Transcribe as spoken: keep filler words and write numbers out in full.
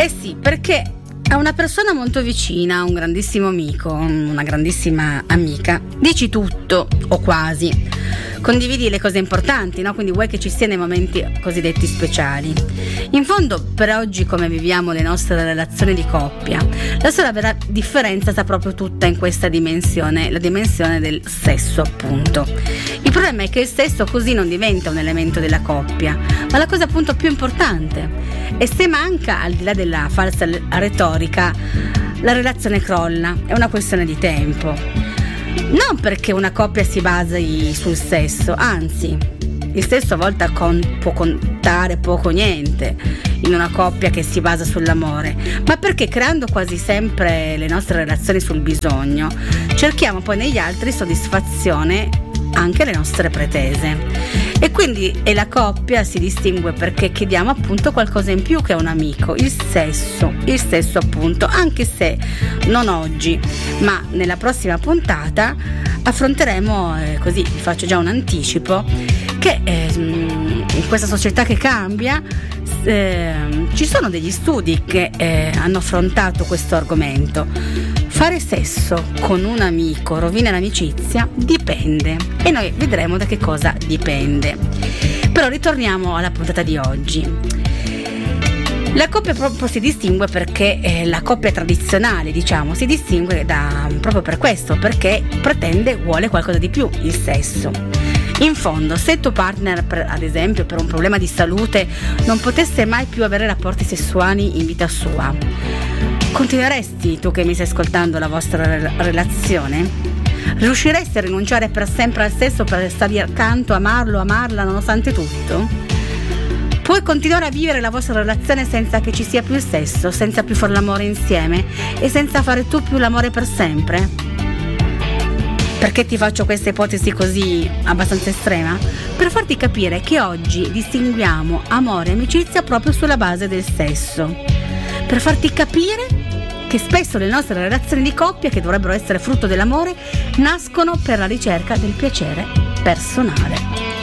Eh sì, perché a una persona molto vicina, un grandissimo amico, una grandissima amica, dici tutto o quasi. Condividi le cose importanti, no? Quindi vuoi che ci sia nei momenti cosiddetti speciali. In fondo, per oggi, come viviamo le nostre relazioni di coppia, la sola vera differenza sta proprio tutta in questa dimensione, la dimensione del sesso, appunto. Il problema è che il sesso così non diventa un elemento della coppia, ma la cosa appunto più importante. E se manca, al di là della falsa retorica, la relazione crolla, è una questione di tempo. Non perché una coppia si basi sul sesso, anzi, il sesso a volte con, può contare poco o niente in una coppia che si basa sull'amore, ma perché creando quasi sempre le nostre relazioni sul bisogno, cerchiamo poi negli altri soddisfazione anche alle nostre pretese. E quindi e la coppia si distingue perché chiediamo appunto qualcosa in più che a un amico, il sesso, il sesso appunto, anche se non oggi, ma nella prossima puntata affronteremo, eh, così vi faccio già un anticipo, che eh, in questa società che cambia eh, ci sono degli studi che eh, hanno affrontato questo argomento. Fare sesso con un amico rovina l'amicizia? Dipende, e noi vedremo da che cosa dipende. Però ritorniamo alla puntata di oggi. La coppia proprio si distingue perché eh, la coppia tradizionale, diciamo, si distingue da, proprio per questo, perché pretende, vuole qualcosa di più, il sesso. In fondo, se tuo partner, per, ad esempio, per un problema di salute, non potesse mai più avere rapporti sessuali in vita sua, continueresti, tu che mi stai ascoltando, la vostra re- relazione? Riusciresti a rinunciare per sempre al sesso per stargli accanto, amarlo, amarla, nonostante tutto? Puoi continuare a vivere la vostra relazione senza che ci sia più il sesso, senza più fare l'amore insieme e senza fare tu più l'amore per sempre? Perché ti faccio questa ipotesi così abbastanza estrema? Per farti capire che oggi distinguiamo amore e amicizia proprio sulla base del sesso. Per farti capire che spesso le nostre relazioni di coppia, che dovrebbero essere frutto dell'amore, nascono per la ricerca del piacere personale.